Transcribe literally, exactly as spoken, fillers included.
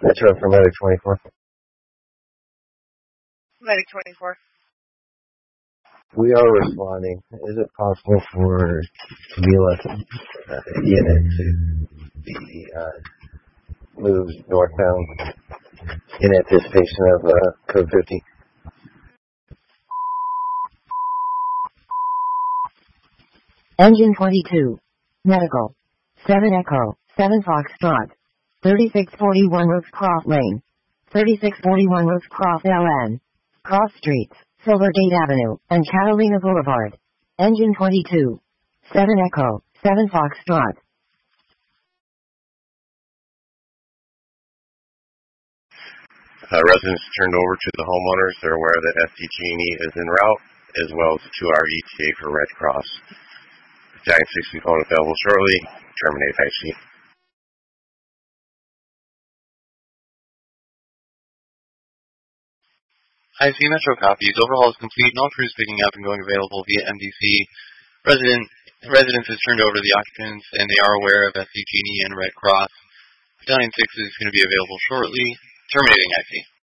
Metro for Medic twenty-four. Medic twenty-four. We are responding. Is it possible for Camila uh, unit to be uh, moved northbound in anticipation of uh, Code fifteen? Engine twenty-two. Medical. seven Echo. seven Foxtrot. thirty-six forty-one Rooks Cross Lane. thirty-six forty-one Rooks Cross L N. Cross Streets, Silvergate Avenue, and Catalina Boulevard. Engine twenty-two. seven Echo. seven Foxtrot. Uh, residents turned over to the homeowners. They're aware that S D G and E is en route, as well as a two-hour E T A for Red Cross. Giant sixty phone available shortly. Terminate I C. I C Metro copies. Overhaul is complete and all crews picking up and going available via M D C. Resident, residents has turned over to the occupants and they are aware of S D G and E and Red Cross. Battalion six is going to be available shortly. Terminating I C.